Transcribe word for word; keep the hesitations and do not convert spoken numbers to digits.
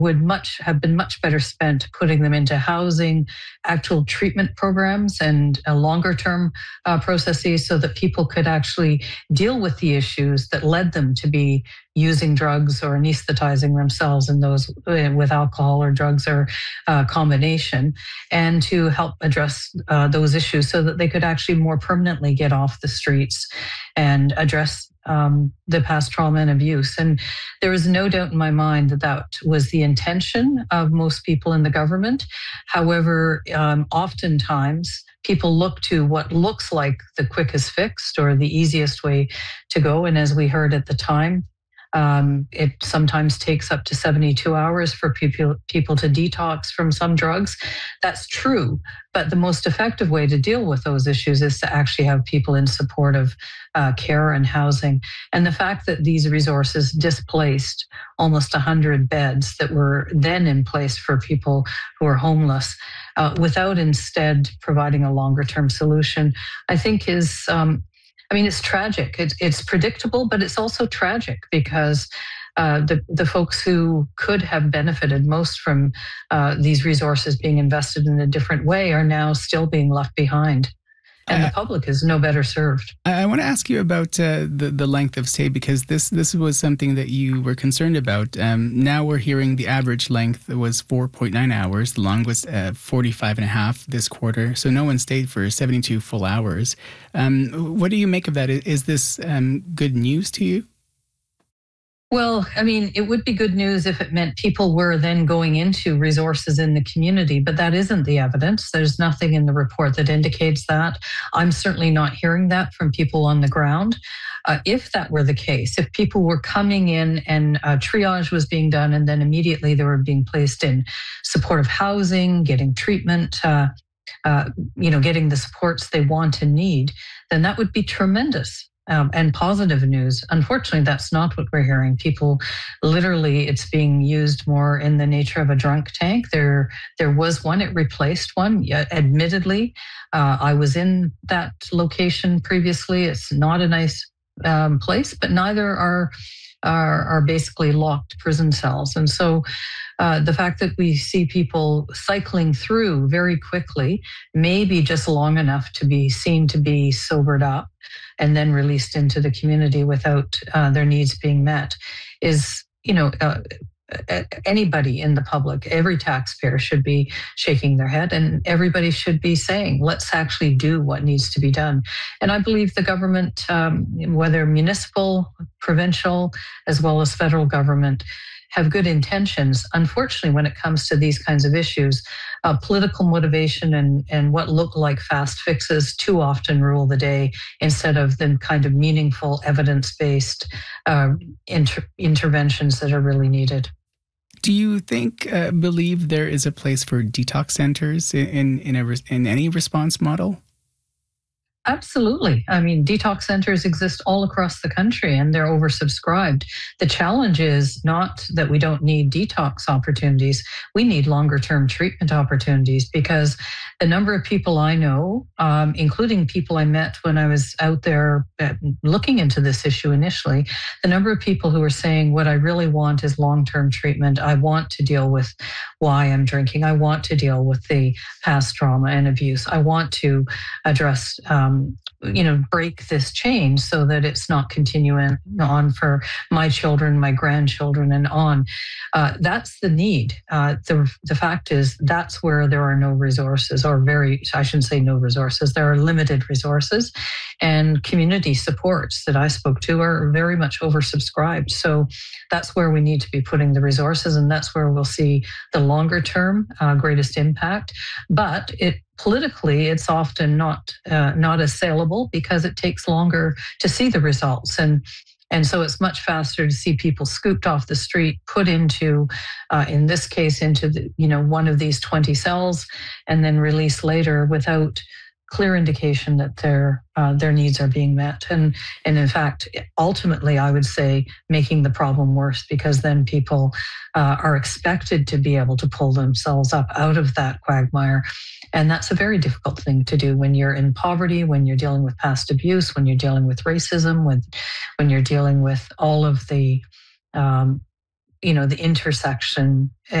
would much have been much better spent putting them into housing, actual treatment programs, and uh, longer term uh, processes so that people could actually deal with the issues that led them to be using drugs or anesthetizing themselves in those uh, with alcohol or drugs or uh, combination, and to help address uh, those issues so that they could actually more permanently get off the streets and address um, the past trauma and abuse. And there is no doubt in my mind that that was the intention of most people in the government. However, um, oftentimes people look to what looks like the quickest fix or the easiest way to go. And as we heard at the time, Um, it sometimes takes up to seventy-two hours for people, people to detox from some drugs. That's true, but the most effective way to deal with those issues is to actually have people in supportive uh, care and housing. And the fact that these resources displaced almost one hundred beds that were then in place for people who are homeless uh, without instead providing a longer term solution, I think is um, I mean, it's tragic. It's, it's predictable, but it's also tragic because uh, the, the folks who could have benefited most from uh, these resources being invested in a different way are now still being left behind. And uh, the public is no better served. I want to ask you about uh, the, the length of stay, because this, this was something that you were concerned about. Um, now we're hearing the average length was four point nine hours. The longest uh, forty-five and a half this quarter. So no one stayed for seventy-two full hours. Um, what do you make of that? Is this um, good news to you? Well, I mean, it would be good news if it meant people were then going into resources in the community, but that isn't the evidence. There's nothing in the report that indicates that. I'm certainly not hearing that from people on the ground. Uh, if that were the case, if people were coming in and uh, triage was being done and then immediately they were being placed in supportive housing, getting treatment, uh, uh, you know, getting the supports they want and need, then that would be tremendous. Um, and positive news. Unfortunately, that's not what we're hearing. People, literally, it's being used more in the nature of a drunk tank. There, there was one. It replaced one. Yeah, admittedly, uh, I was in that location previously. It's not a nice um, place, but neither are are, are basically locked prison cells. And so, uh, the fact that we see people cycling through very quickly, maybe just long enough to be seen to be sobered up, and then released into the community without uh, their needs being met, is, you know, uh, anybody in the public, every taxpayer should be shaking their head, and everybody should be saying, let's actually do what needs to be done. And I believe the government, um, whether municipal, provincial, as well as federal government, have good intentions. Unfortunately, when it comes to these kinds of issues, uh, political motivation and, and what look like fast fixes too often rule the day, instead of the kind of meaningful, evidence-based uh, inter- interventions that are really needed. Do you think, uh, believe there is a place for detox centers in in, a, in any response model? Absolutely. I mean, detox centers exist all across the country and they're oversubscribed. The challenge is not that we don't need detox opportunities. We need longer term treatment opportunities, because the number of people I know, um, including people I met when I was out there looking into this issue initially, the number of people who are saying, what I really want is long-term treatment. I want to deal with why I'm drinking. I want to deal with the past trauma and abuse. I want to address um, Um, you know, break this chain so that it's not continuing on for my children, my grandchildren, and on. Uh, that's the need. Uh, the the fact is that's where there are no resources, or very, I shouldn't say no resources. There are limited resources, and community supports that I spoke to are very much oversubscribed. So that's where we need to be putting the resources, and that's where we'll see the longer term uh, greatest impact. But it politically, it's often not uh, not as saleable because it takes longer to see the results. And and so it's much faster to see people scooped off the street, put into, uh, in this case, into the, you know, one of these twenty cells, and then released later without clear indication that their uh, their needs are being met. And and in fact, ultimately, I would say making the problem worse, because then people uh, are expected to be able to pull themselves up out of that quagmire. And that's a very difficult thing to do when you're in poverty, when you're dealing with past abuse, when you're dealing with racism, when, when you're dealing with all of the um, you know, the intersection